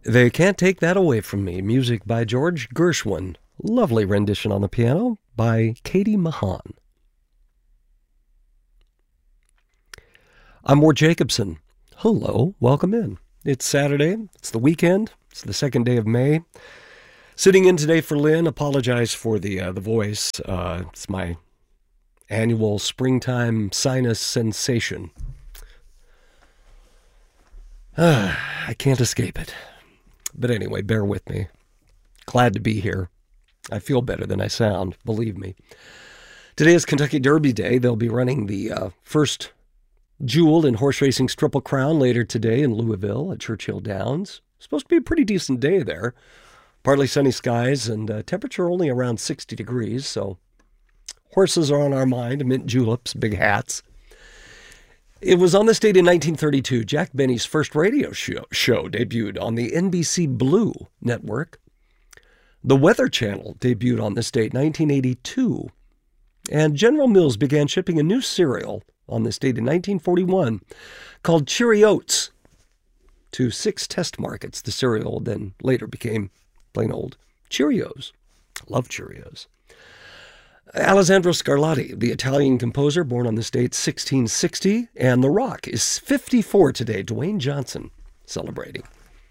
They Can't Take That Away From Me, music by George Gershwin. Lovely rendition on the piano by Katie Mahan. I'm Ward Jacobson. Hello, welcome in. It's Saturday, it's the weekend, it's the second day of May. Sitting in today for Lynn, apologize for the voice. It's my annual springtime sinus sensation. I can't escape it. But anyway, bear with me. Glad to be here. I feel better than I sound, believe me. Today is Kentucky Derby Day. They'll be running the first jewel in horse racing's Triple Crown later today in Louisville at Churchill Downs. Supposed to be a pretty decent day there. Partly sunny skies and temperature only around 60 degrees, so horses are on our mind, mint juleps, big hats. It was on this date in 1932, Jack Benny's first radio show debuted on the NBC Blue network. The Weather Channel debuted on this date, 1982. And General Mills began shipping a new cereal on this date in 1941 called Cheerios to 6 test markets. The cereal then later became plain old Cheerios. Love Cheerios. Alessandro Scarlatti, the Italian composer, born on this date 1660, and The Rock is 54 today. Dwayne Johnson celebrating.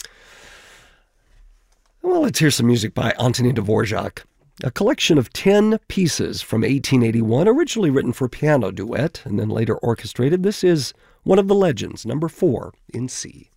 Well, let's hear some music by Antonin Dvorak, a collection of 10 pieces from 1881, originally written for piano duet and then later orchestrated. This is one of the legends, number 4 in C.